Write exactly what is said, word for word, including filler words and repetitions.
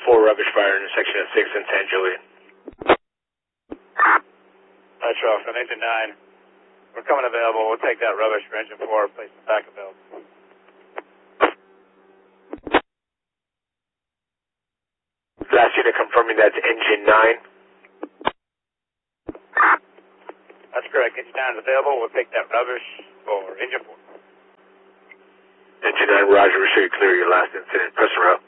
four rubbish fire intersection at six and ten, Juliet. Metro, from engine nine. We're coming available. We'll take that rubbish for engine four, place it back available. Last unit confirming that's engine nine. That's correct. Engine nine is available. We'll take that rubbish for engine four. Engine nine, Roger. We're sure you clear your last incident. Press the route.